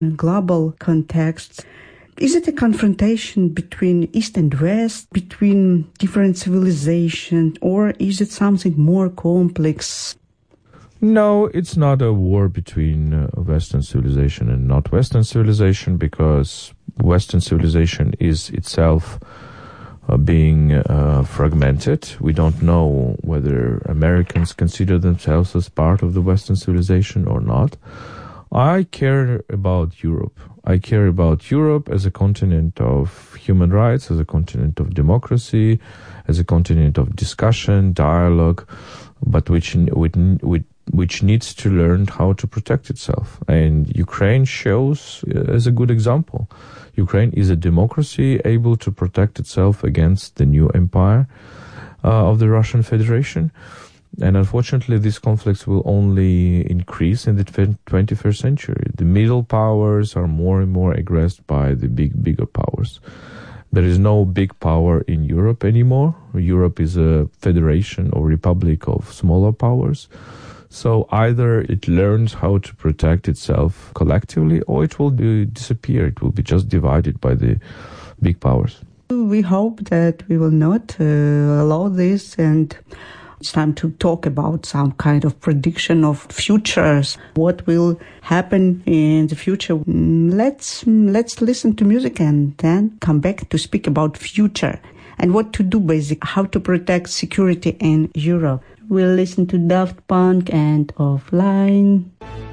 global context. Is it a confrontation between East and West, between different civilizations, or is it something more complex? No, it's not a war between Western civilization and not Western civilization, because Western civilization is itself being fragmented. We don't know whether Americans consider themselves as part of the Western civilization or not. I care about Europe. I care about Europe as a continent of human rights, as a continent of democracy, as a continent of discussion, dialogue, but which needs to learn how to protect itself. And Ukraine shows as a good example. Ukraine is a democracy able to protect itself against the new empire of the Russian Federation. And unfortunately, these conflicts will only increase in the 21st century. The middle powers are more and more aggressed by the bigger powers. There is no big power in Europe anymore. Europe is a federation or republic of smaller powers. So either it learns how to protect itself collectively, or it will disappear. It will be just divided by the big powers. We hope that we will not allow this, and it's time to talk about some kind of prediction of futures. What will happen in the future? Let's listen to music and then come back to speak about future and what to do, basically, how to protect security in Europe. We'll listen to Daft Punk and Offline.